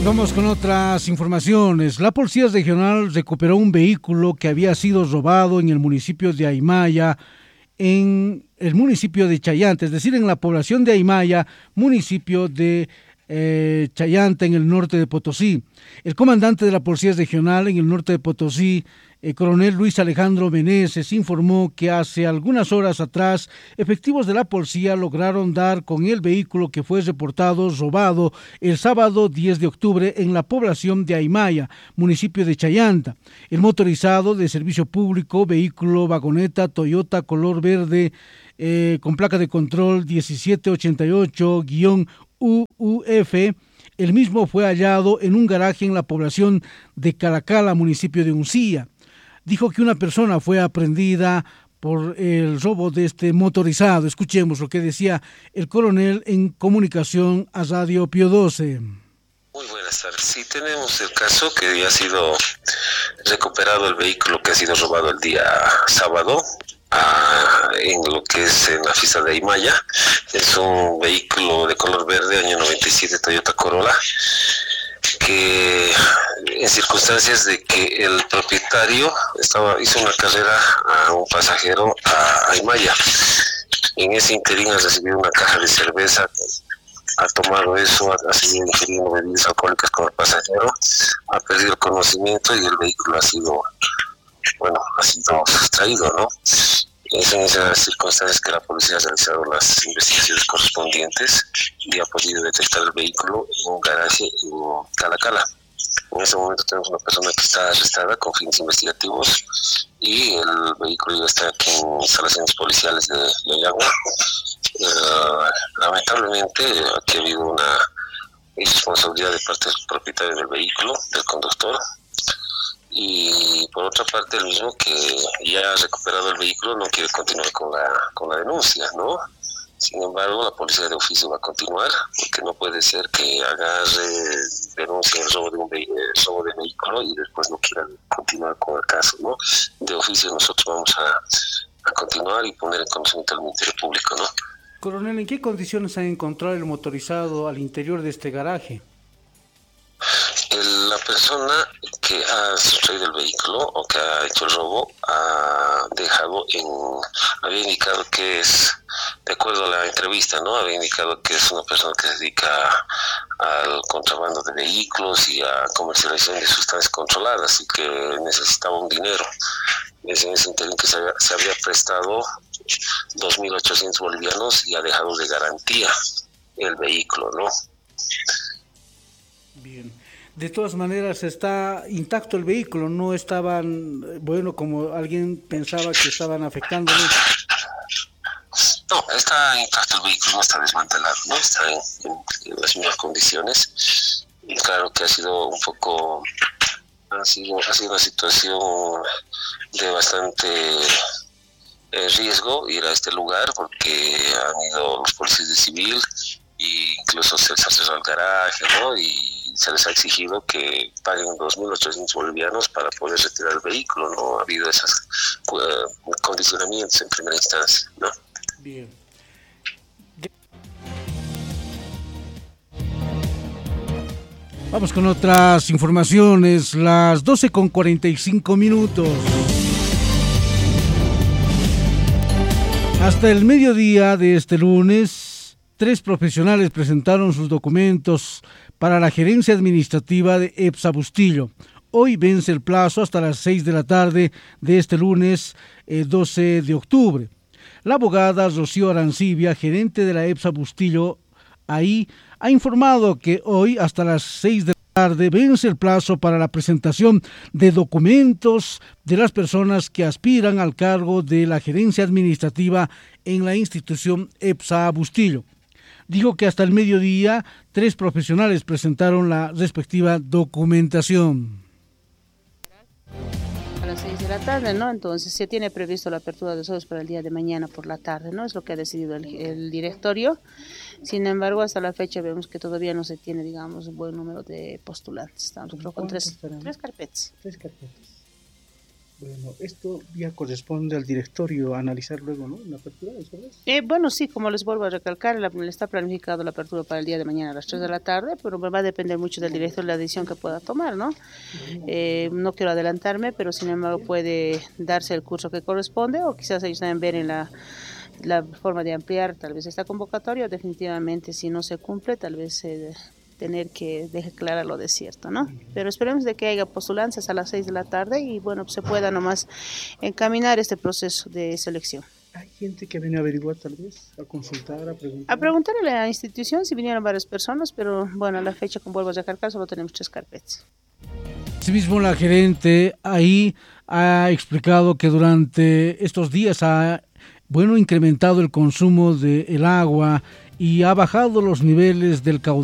Vamos con otras informaciones. La Policía Regional recuperó un vehículo que había sido robado en el municipio de Aymaya, en el municipio de Chayanta, es decir, en la población de Aymaya, municipio de Chayanta, en el norte de Potosí. El comandante de la Policía Regional en el norte de Potosí, coronel Luis Alejandro Meneses, informó que hace algunas horas atrás efectivos de la policía lograron dar con el vehículo que fue reportado robado el sábado 10 de octubre en la población de Aymaya, municipio de Chayanta. El motorizado de servicio público, vehículo vagoneta Toyota color verde con placa de control 1788-UUF, el mismo fue hallado en un garaje en la población de Calacala, municipio de Uncía. Dijo que una persona fue aprehendida por el robo de este motorizado. Escuchemos lo que decía el coronel en comunicación a Radio Pío 12. Muy buenas tardes. Sí, tenemos el caso que ya ha sido recuperado el vehículo que ha sido robado el día sábado en lo que es en la fiesta de Aymaya. Es un vehículo de color verde, año 97, Toyota Corolla, que en circunstancias de que el propietario hizo una carrera a un pasajero a Aymaya. En ese interín ha recibido una caja de cerveza, ha tomado eso, ha seguido ingiriendo bebidas alcohólicas con el pasajero, ha perdido el conocimiento y el vehículo ha sido sustraído, ¿no? Es en esas circunstancias que la policía ha realizado las investigaciones correspondientes y ha podido detectar el vehículo en un garaje en Calacala. En ese momento tenemos una persona que está arrestada con fines investigativos y el vehículo ya está aquí en instalaciones policiales de Yayagua. Lamentablemente aquí ha habido una irresponsabilidad de parte del propietario del vehículo, del conductor, y por otra parte el mismo, que ya ha recuperado el vehículo, no quiere continuar con la denuncia, ¿no? Sin embargo, la policía de oficio va a continuar, porque no puede ser que agarre, denuncie el robo de vehículo y después no quieran continuar con el caso, ¿no? De oficio nosotros vamos a continuar y poner en conocimiento al Ministerio Público, ¿no? Coronel, ¿en qué condiciones ha encontrado el motorizado al interior de este garaje? La persona que ha sustraído el vehículo o que ha hecho el robo había indicado que es, de acuerdo a la entrevista, ¿no? Había indicado que es una persona que se dedica al contrabando de vehículos y a comercialización de sustancias controladas y que necesitaba un dinero. Es en ese interín que se había prestado 2.800 bolivianos y ha dejado de garantía el vehículo, ¿no? Bien. De todas maneras, está intacto el vehículo, no estaban, como alguien pensaba que estaban afectándolo. No, está intacto el vehículo, no está desmantelado, ¿no? Está en las mismas condiciones. Y claro que ha sido una situación de bastante riesgo ir a este lugar, porque han ido los policías de civil e incluso se les ha cerrado el garaje, ¿no? Y se les ha exigido que paguen 2.800 bolivianos para poder retirar el vehículo, ¿no? Ha habido esos condicionamientos en primera instancia, ¿no? Bien. Vamos con otras informaciones, las 12:45. Hasta el mediodía de este lunes, 3 profesionales presentaron sus documentos para la gerencia administrativa de EPSA Bustillo. Hoy vence el plazo hasta las 6 de la tarde de este lunes 12 de octubre. La abogada Rocío Arancibia, gerente de la EPSA Bustillo, ha informado que hoy hasta las 6 de la tarde vence el plazo para la presentación de documentos de las personas que aspiran al cargo de la gerencia administrativa en la institución EPSA Bustillo. Dijo que hasta el mediodía 3 profesionales presentaron la respectiva documentación. A las 6 de la tarde, ¿no? Entonces se tiene previsto la apertura de socios para el día de mañana por la tarde, ¿no? Es lo que ha decidido el directorio. Sin embargo, hasta la fecha vemos que todavía no se tiene, digamos, un buen número de postulantes. Estamos creo con tres carpetas. 3 carpetas. Bueno, esto ya corresponde al directorio analizar luego, ¿no? La apertura, ¿eso es? Bueno, sí, como les vuelvo a recalcar, está planificado la apertura para el día de mañana a las 3 de la tarde, pero va a depender mucho del director la decisión que pueda tomar, ¿no? No quiero adelantarme, pero sin embargo puede darse el curso que corresponde o quizás ellos también ver en la forma de ampliar tal vez esta convocatoria, definitivamente si no se cumple, tal vez tener que dejar clara lo desierto, ¿no? Pero esperemos de que haya postulantes a las 6 de la tarde y bueno, pues se pueda nomás encaminar este proceso de selección. ¿Hay gente que viene a averiguar tal vez, a consultar, a preguntar? A preguntarle a la institución si vinieron varias personas, pero bueno, a la fecha, como vuelvo a recalcar, solo tenemos 3 carpetas. Asimismo, la gerente ahí ha explicado que durante estos días ha incrementado el consumo del agua y ha bajado los niveles del caudal